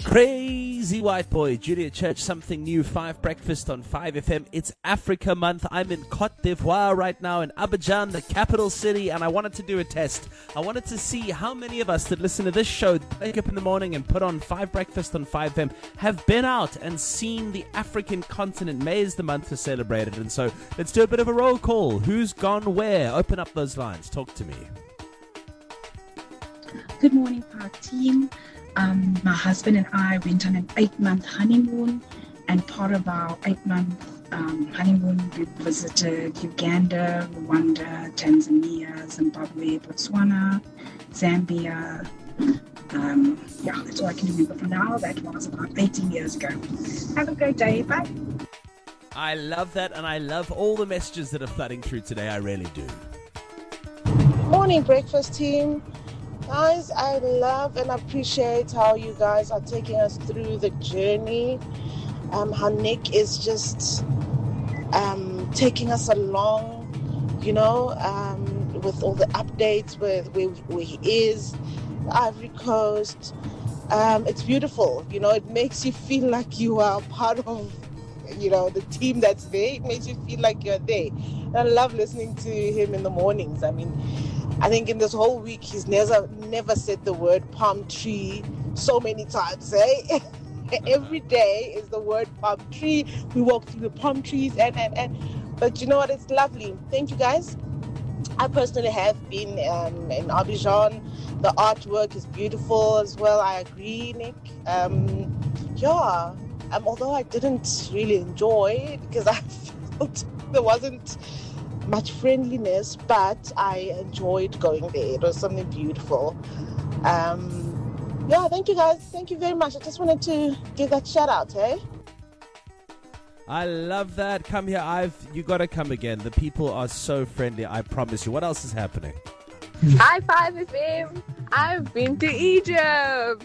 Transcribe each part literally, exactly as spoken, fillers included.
Crazy white boy, Juliet Church, something new, five breakfast on five F M. It's Africa month. I'm in Cote d'Ivoire right now in Abidjan, the capital city, and I wanted to do a test. I wanted to see how many of us that listen to this show, wake up in the morning and put on five breakfast on five F M, have been out and seen the African continent. May is the month to celebrate it, and so let's do a bit of a roll call. Who's gone where? Open up those lines. Talk to me. Good morning, Park team. Um, my husband and I went on an eight-month honeymoon, and part of our eight-month um, honeymoon, we visited Uganda, Rwanda, Tanzania, Zimbabwe, Botswana, Zambia. Um, yeah, that's all I can remember for now. That was about eighteen years ago. Have a great day. Bye. I love that, and I love all the messages that are flooding through today. I really do. Morning, breakfast team. Guys, I love and appreciate how you guys are taking us through the journey. Um, how Nick is just um, taking us along, you know, um, with all the updates with where, where he is, Ivory Coast. Um, it's beautiful, you know, it makes you feel like you are part of, you know, the team that's there. It makes you feel like you're there. And I love listening to him in the mornings. I mean, I think in this whole week, he's never never said the word palm tree so many times, eh? Every day is the word palm tree. We walk through the palm trees, and, and, and but you know what? It's lovely. Thank you, guys. I personally have been um, in Abidjan. The artwork is beautiful as well. I agree, Nick. Um, yeah, um, although I didn't really enjoy it because I felt there wasn't much friendliness, but I enjoyed going there. It was something beautiful. Um, yeah, thank you guys. Thank you very much. I just wanted to give that shout out, hey? I love that. Come here, I've you got to come again. The people are so friendly, I promise you. What else is happening? Hi, five F M. I've been to Egypt.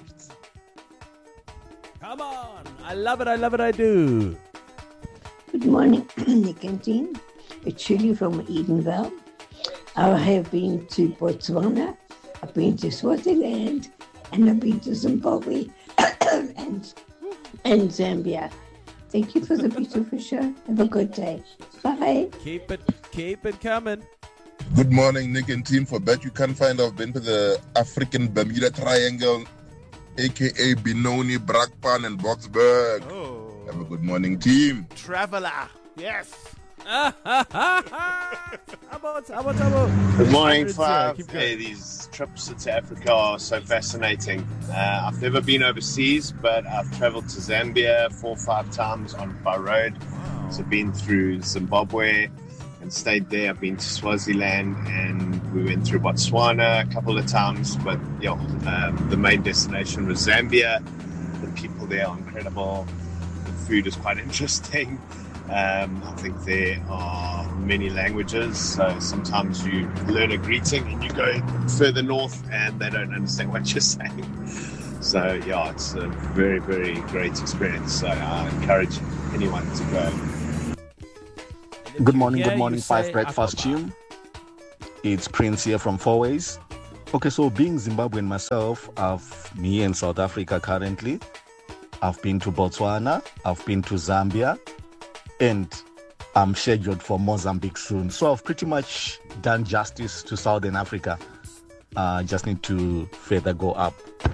Come on. I love it. I love it. I do. Good morning, Nick and team. It's Julie from Edenvale. I have been to Botswana, I've been to Swaziland, and I've been to Zimbabwe and, and Zambia. Thank you for the beautiful show. Have a good day. Bye. Keep it, keep it coming. Good morning, Nick and team. For bet you can't find, I've been to the African Bermuda Triangle, aka Benoni, Brakpan, and Boksburg. Oh. Have a good morning, team. Traveler. Yes. Good morning, Five. Hey, these trips to Africa are so fascinating. Uh, I've never been overseas, but I've traveled to Zambia four or five times on by road. Wow. So I've been through Zimbabwe and stayed there. I've been to Swaziland and we went through Botswana a couple of times. But yeah, um, the main destination was Zambia. The people there are incredible. The food is quite interesting. Um, I think there are many languages, so sometimes you learn a greeting and you go further north and they don't understand what you're saying. So yeah, it's a very, very great experience. So I encourage anyone to go. Good morning, good morning, Five Breakfast team. It's Prince here from Four Ways. Okay, so being Zimbabwean myself, I've me in South Africa currently. I've been to Botswana, I've been to Zambia, and I'm scheduled for Mozambique soon. So I've pretty much done justice to Southern Africa. I uh, just need to further go up.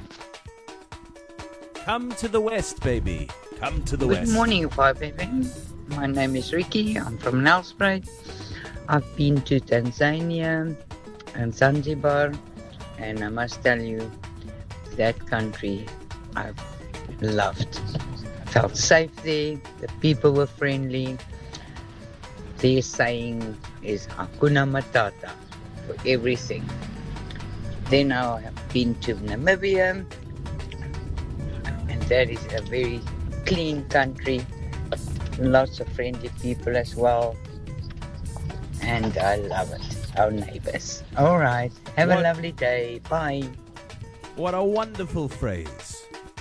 Come to the west, baby. Come to the Good west. Good morning, five F M. My name is Ricky. I'm from Nelspruit. I've been to Tanzania and Zanzibar, and I must tell you, that country I've loved. Felt safe there, the people were friendly. Their saying is Hakuna Matata for everything. Then I have been to Namibia, and that is a very clean country, lots of friendly people as well, and I love it, our neighbors. All right, have what, a lovely day, bye. What a wonderful phrase.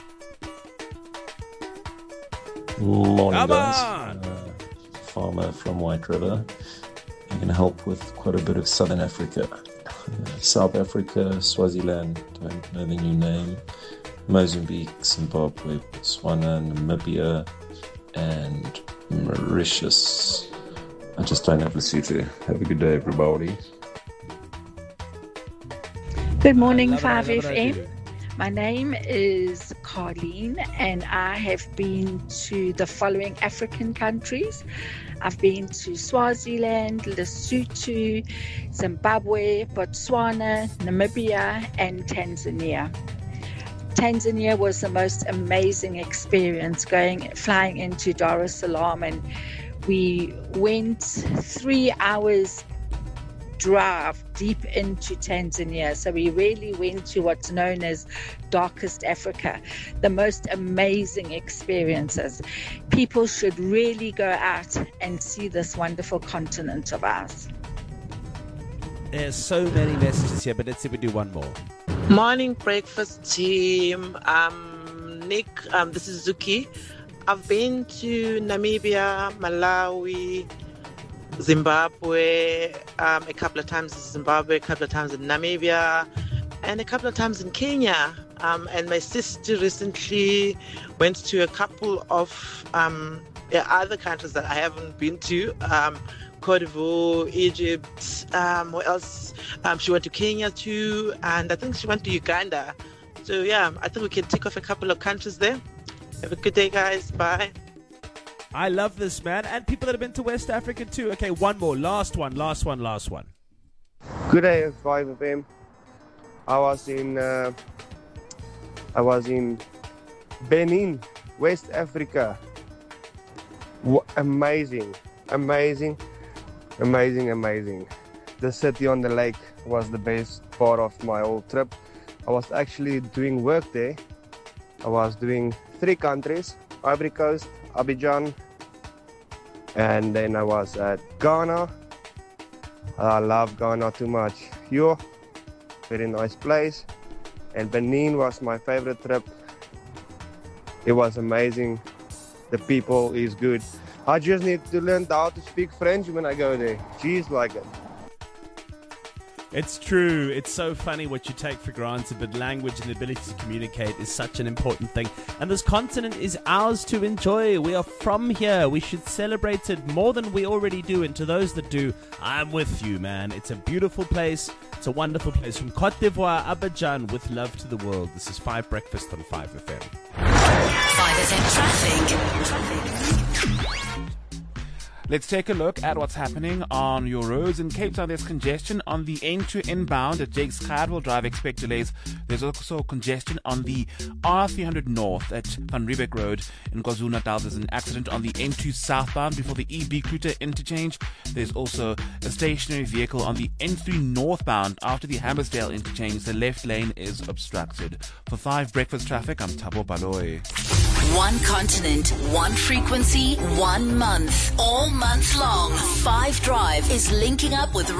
Morning, Come guys. on. Uh, farmer from White River. I can help with quite a bit of Southern Africa. Uh, South Africa, Swaziland, don't know the new name. Mozambique, Zimbabwe, Botswana, Namibia, and Mauritius. I just don't have Lesotho. Have a good day, everybody. Good morning, five F M. My name is Carleen, and I have been to the following African countries. I've been to Swaziland, Lesotho, Zimbabwe, Botswana, Namibia, and Tanzania. Tanzania was the most amazing experience going flying into Dar es Salaam, and we went three hours drive deep into Tanzania. So we really went to what's known as Darkest Africa. The most amazing experiences. People should really go out and see this wonderful continent of ours. There's so many messages here, but let's see if we do one more. Morning breakfast team. Um, Nick, um, this is Zuki. I've been to Namibia, Malawi, Zimbabwe, um, a couple of times in Zimbabwe, a couple of times in Namibia, and a couple of times in Kenya. Um, and my sister recently went to a couple of um, yeah, other countries that I haven't been to. Um, Cote d'Ivoire, Egypt, um, what else? Um, she went to Kenya too, and I think she went to Uganda. So yeah, I think we can tick off a couple of countries there. Have a good day, guys. Bye. I love this, man. And people that have been to West Africa too. Okay, one more. Last one, last one, last one. Good day, five F M. I was in, uh, I was in Benin, West Africa. W- amazing, amazing, amazing, amazing. The city on the lake was the best part of my whole trip. I was actually doing work there. I was doing three countries, Ivory Coast, Abidjan, and then I was at Ghana. I love Ghana too much. Yo, very nice place. And Benin was my favorite trip. It was amazing. The people is good. I just need to learn how to speak French when I go there. Jeez, like it. It's true. It's so funny what you take for granted, but language and the ability to communicate is such an important thing. And this continent is ours to enjoy. We are from here. We should celebrate it more than we already do. And to those that do, I'm with you, man. It's a beautiful place. It's a wonderful place. From Cote d'Ivoire, Abidjan, with love to the world. This is five Breakfast on five F M. five F M traffic. Let's take a look at what's happening on your roads. In Cape Town, there's congestion on the N two inbound at Jakes Cardwell Drive. Expect delays. There's also congestion on the R three hundred North at Van Riebeck Road. In KwaZulu-Natal, there's an accident on the N two southbound before the E B Kruger interchange. There's also a stationary vehicle on the N three northbound after the Hammersdale interchange. The left lane is obstructed. For five Breakfast Traffic, I'm Thabo Baloy. One continent, one frequency, one month. All month long, Five Drive is linking up with